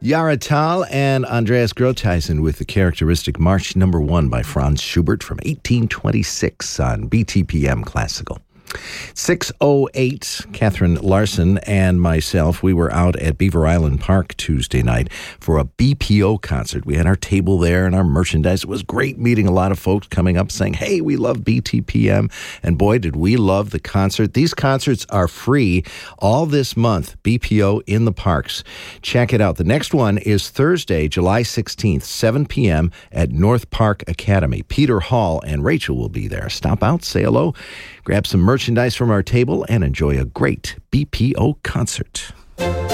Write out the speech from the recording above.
Yara Tal and Andreas Grotheisen with the characteristic March No. 1 by Franz Schubert from 1826 on BTPM Classical. 6:08, Catherine Larson and myself, we were out at Beaver Island Park Tuesday night for a BPO concert. We had our table there and our merchandise. It was great meeting a lot of folks coming up saying, hey, we love BTPM. And boy, did we love the concert. These concerts are free all this month, BPO in the parks. Check it out. The next one is Thursday, July 16th, 7 p.m. at North Park Academy. Peter Hall and Rachel will be there. Stop out, say hello, grab some merchandise from our table, and enjoy a great BPO concert.